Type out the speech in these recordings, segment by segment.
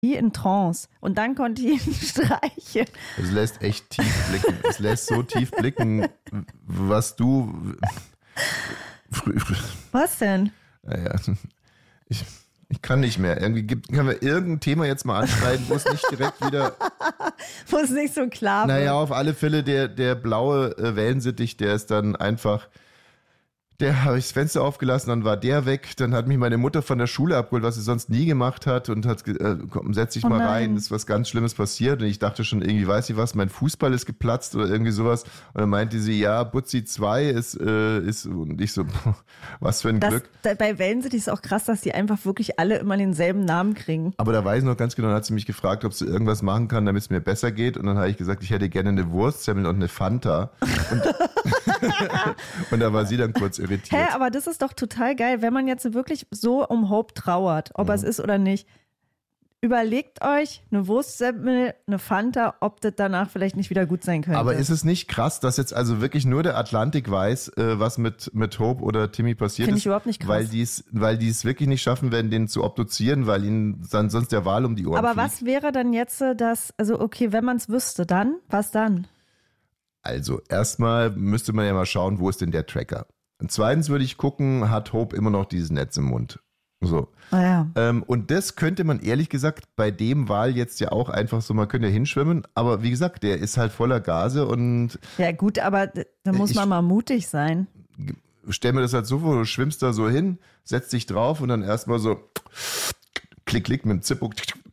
wie in Trance. Und dann konnte ich ihn streicheln. Es lässt echt tief blicken. Es lässt so tief blicken, was du... Was denn? Naja, ich kann nicht mehr. Irgendwie können wir irgendein Thema jetzt mal anschneiden, wo es nicht direkt wieder... Wo es nicht so klar wird. Naja, auf alle Fälle, der blaue Wellensittich, der ist dann einfach... Der habe ich das Fenster aufgelassen, dann war der weg. Dann hat mich meine Mutter von der Schule abgeholt, was sie sonst nie gemacht hat und hat komm, setz dich mal rein, ist was ganz Schlimmes passiert. Und ich dachte schon irgendwie, weiß ich was, mein Fußball ist geplatzt oder irgendwie sowas. Und dann meinte sie, ja, Butzi 2 ist und ich so, was für ein Glück. Bei Wellensittich ist auch krass, dass die einfach wirklich alle immer denselben Namen kriegen. Aber da weiß ich noch ganz genau, dann hat sie mich gefragt, ob sie irgendwas machen kann, damit es mir besser geht. Und dann habe ich gesagt, ich hätte gerne eine Wurstsemmel und eine Fanta. Und da war sie dann kurz irritiert. Hä, aber das ist doch total geil, wenn man jetzt wirklich so um Hope trauert, ob er es ist oder nicht. Überlegt euch eine Wurstsemmel, eine Fanta, ob das danach vielleicht nicht wieder gut sein könnte. Aber ist es nicht krass, dass jetzt also wirklich nur der Atlantik weiß, was mit Hope oder Timmy passiert ist? Finde ich überhaupt nicht krass. Weil die es wirklich nicht schaffen werden, den zu obduzieren, weil ihnen dann sonst der Wal um die Ohren Aber fliegt. was wäre dann jetzt also okay, wenn man es wüsste, dann? Was dann? Also erstmal müsste man ja mal schauen, wo ist denn der Tracker? Und zweitens würde ich gucken, hat Hope immer noch dieses Netz im Mund? So. Ah ja. Und das könnte man ehrlich gesagt bei dem Wal jetzt ja auch einfach so, man könnte ja hinschwimmen, aber wie gesagt, der ist halt voller Gase und... Ja gut, aber da muss man mal mutig sein. Stell mir das halt so vor, du schwimmst da so hin, setzt dich drauf und dann erstmal so klick, klick mit dem Zippo.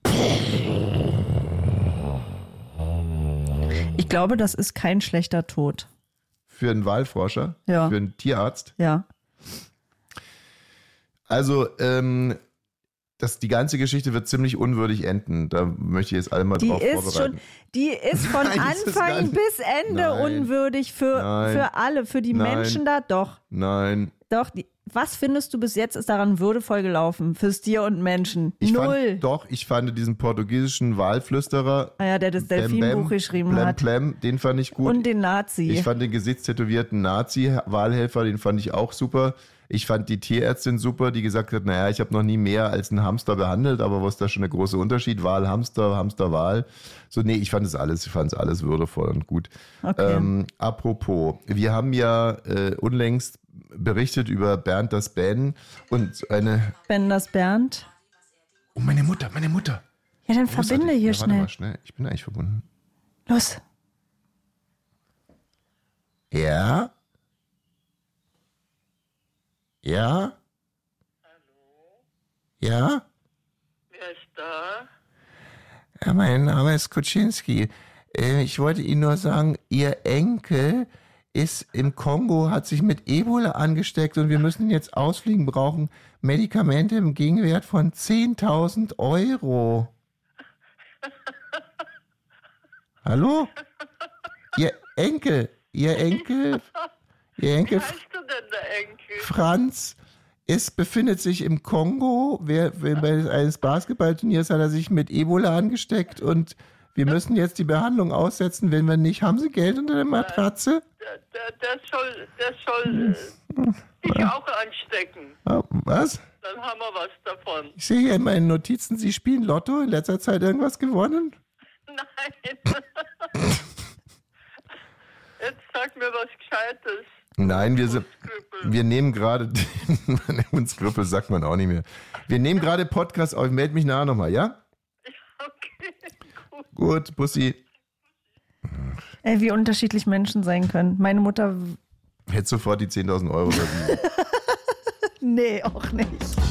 Ich glaube, das ist kein schlechter Tod. Für einen Walforscher? Ja. Für einen Tierarzt? Ja. Also, die ganze Geschichte wird ziemlich unwürdig enden. Da möchte ich jetzt alle mal drauf vorbereiten. Die ist von Anfang bis Ende unwürdig für alle, für die Menschen da. Doch. Nein. Doch, was findest du bis jetzt ist daran würdevoll gelaufen fürs Tier und Menschen? Null. Ich fand diesen portugiesischen Walflüsterer, der das Delfinbuch geschrieben hat. Plem, den fand ich gut. Und den Nazi. Ich fand den gesichtstätowierten Nazi-Wahlhelfer, den fand ich auch super. Ich fand die Tierärztin super, die gesagt hat, naja, ich habe noch nie mehr als einen Hamster behandelt, aber was ist da schon der große Unterschied? Wal, Hamster, Hamster, Wal. So, nee, ich fand es alles würdevoll und gut. Okay. Apropos, wir haben ja unlängst berichtet über Bernd das Ben und eine... Ben das Bernd. Oh, meine Mutter. Ja, dann verbinde hier warte schnell. Mal schnell. Ich bin eigentlich verbunden. Los. Ja? Ja? Hallo? Ja? Wer ist da? Ja, mein Name ist Kuczynski. Ich wollte Ihnen nur sagen, Ihr Enkel ist im Kongo, hat sich mit Ebola angesteckt und wir müssen ihn jetzt ausfliegen, brauchen Medikamente im Gegenwert von 10.000 Euro. Hallo? Ihr Enkel. Wie heißt du denn, der Enkel? Franz befindet sich im Kongo. Bei eines Basketballturniers hat er sich mit Ebola angesteckt und wir müssen jetzt die Behandlung aussetzen. Wenn wir nicht, haben Sie Geld unter der Matratze? Der soll dich auch anstecken. Was? Dann haben wir was davon. Ich sehe hier in meinen Notizen, Sie spielen Lotto, in letzter Zeit irgendwas gewonnen? Nein. Jetzt sag mir was Gescheites. Nein, wir nehmen gerade, Hundskrüppel sagt man auch nicht mehr. Wir nehmen gerade Podcast auf, ich melde mich nachher nochmal, ja? Okay, gut. Gut, Bussi. Ey, wie unterschiedlich Menschen sein können. Meine Mutter... Hätte sofort die 10.000 Euro überwiesen. Nee, auch nicht.